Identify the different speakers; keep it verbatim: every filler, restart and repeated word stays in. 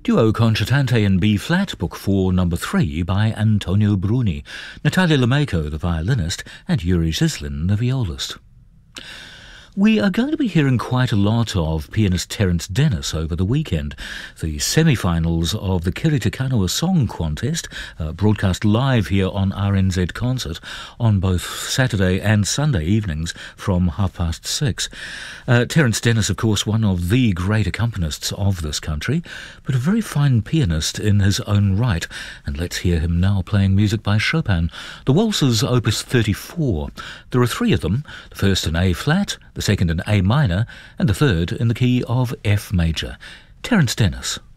Speaker 1: Duo Concertante in B-flat, Book four, Number three, by Antonio Bruni, Natalia Lameko, the violinist, and Yuri Zislin, the violist. We are going to be hearing quite a lot of pianist Terence Dennis over the weekend. The semi-finals of the Kiri Te Kanawa Song Contest, uh, broadcast live here on R N Z Concert on both Saturday and Sunday evenings from half past six. Uh, Terence Dennis, of course, one of the great accompanists of this country, but a very fine pianist in his own right. And let's hear him now playing music by Chopin. The Waltzes, Opus thirty-four. There are three of them, the first in A-flat, the second in A minor, and the third in the key of F major. Terence Dennis.